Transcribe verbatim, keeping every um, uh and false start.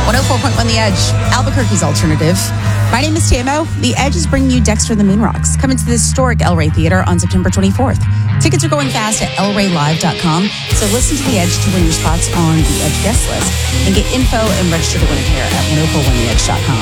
one oh four point one The Edge, Albuquerque's alternative. My name is Tamo. The Edge is bringing you Dexter and the Moonrocks, coming to the historic El Rey Theater on September twenty-fourth. Tickets are going fast at el rey live dot com, so listen to The Edge to win your spots on the Edge guest list and get info and register to win a pair at one oh four one the edge dot com.